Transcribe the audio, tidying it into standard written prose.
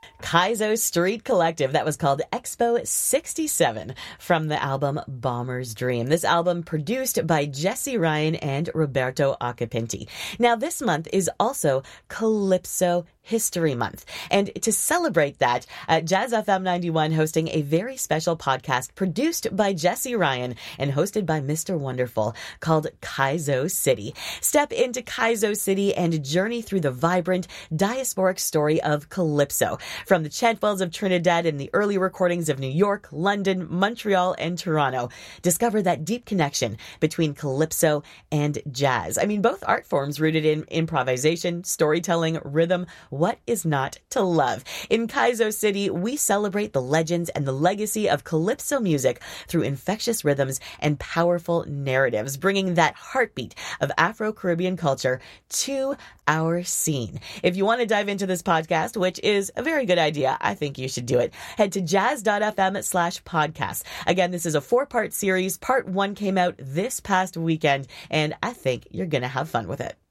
Kaizo Street Collective. That was called Expo 67 from the album Bomber's Dream. This album produced by Jesse Ryan and Roberto Acapinti. Now, this month is also Calypso History Month. And to celebrate that, Jazz FM 91 hosting a very special podcast produced by Jesse Ryan and hosted by Mr. Wonderful called Kaizo City. Step into Kaizo City and journey through the vibrant diasporic story of Calypso. From the chantwells of Trinidad and the early recordings of New York, London, Montreal, and Toronto, discover that deep connection between Calypso and jazz. I mean, both art forms rooted in improvisation, storytelling, rhythm. What is not to love? In Kaizo City, we celebrate the legends and the legacy of Calypso music through infectious rhythms and powerful narratives, bringing that heartbeat of Afro-Caribbean culture to our scene. If you want to dive into this podcast, which is a very good idea, I think you should do it. Head to jazz.fm/podcast. Again, this is a 4-part series. Part 1 came out this past weekend, and I think you're going to have fun with it.